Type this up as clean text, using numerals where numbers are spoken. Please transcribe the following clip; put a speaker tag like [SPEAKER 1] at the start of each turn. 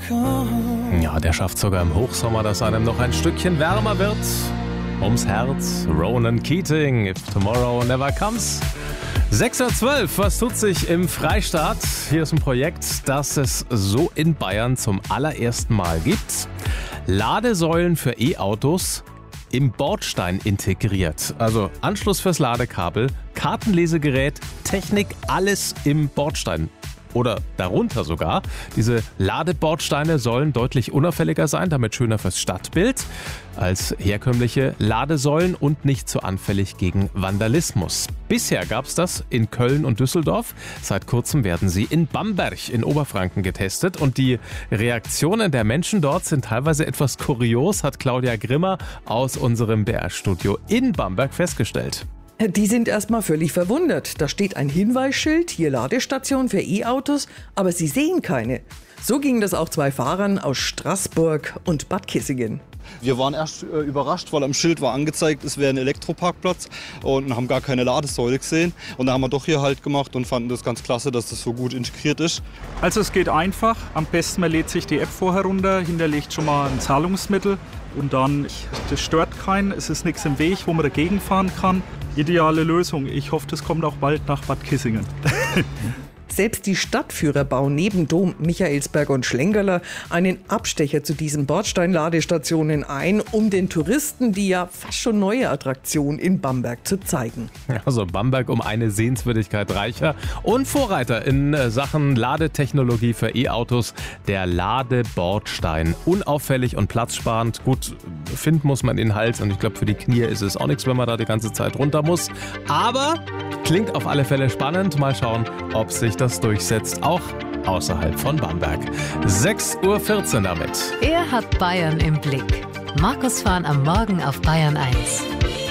[SPEAKER 1] Ja, der schafft sogar im Hochsommer, dass einem noch ein Stückchen wärmer wird. Ums Herz, Ronan Keating, If Tomorrow Never Comes. 6:12 Uhr, was tut sich im Freistaat? Hier ist ein Projekt, das es so in Bayern zum allerersten Mal gibt. Ladesäulen für E-Autos im Bordstein integriert. Also Anschluss fürs Ladekabel, Kartenlesegerät, Technik, alles im Bordstein. Oder darunter sogar. Diese Ladebordsteine sollen deutlich unauffälliger sein, damit schöner fürs Stadtbild als herkömmliche Ladesäulen und nicht so anfällig gegen Vandalismus. Bisher gab es das in Köln und Düsseldorf. Seit kurzem werden sie in Bamberg in Oberfranken getestet. Und die Reaktionen der Menschen dort sind teilweise etwas kurios, hat Claudia Grimmer aus unserem BR-Studio in Bamberg festgestellt.
[SPEAKER 2] Die sind erstmal völlig verwundert. Da steht ein Hinweisschild, hier Ladestation für E-Autos, aber sie sehen keine. So ging das auch 2 Fahrern aus Straßburg und Bad Kissingen.
[SPEAKER 3] Wir waren erst überrascht, weil am Schild war angezeigt, es wäre ein Elektroparkplatz und haben gar keine Ladesäule gesehen. Und da haben wir doch hier Halt gemacht und fanden das ganz klasse, dass das so gut integriert ist.
[SPEAKER 4] Also es geht einfach. Am besten man lädt sich die App vorher runter, hinterlegt schon mal ein Zahlungsmittel und dann, das stört keinen, es ist nichts im Weg, wo man dagegen fahren kann. Ideale Lösung. Ich hoffe, das kommt auch bald nach Bad Kissingen.
[SPEAKER 2] Selbst die Stadtführer bauen neben Dom, Michaelsberg und Schlengerler einen Abstecher zu diesen Bordsteinladestationen ein, um den Touristen die ja fast schon neue Attraktion in Bamberg zu zeigen.
[SPEAKER 1] Also Bamberg um eine Sehenswürdigkeit reicher und Vorreiter in Sachen Ladetechnologie für E-Autos, der Ladebordstein. Unauffällig und platzsparend. Gut, finden muss man den Hals und ich glaube für die Knie ist es auch nichts, wenn man da die ganze Zeit runter muss. Aber klingt auf alle Fälle spannend. Mal schauen, ob sich das durchsetzt, auch außerhalb von Bamberg. 6:14 Uhr damit.
[SPEAKER 5] Er hat Bayern im Blick. Markus Fahn am Morgen auf Bayern 1.